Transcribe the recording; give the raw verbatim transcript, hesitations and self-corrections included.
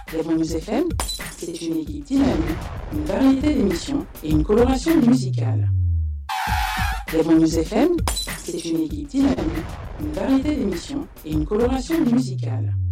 Rébon News F M, c'est une équipe dynamique, une variété d'émissions et une coloration musicale. Rébon News F M, c'est une équipe dynamique, une variété d'émissions et une coloration musicale.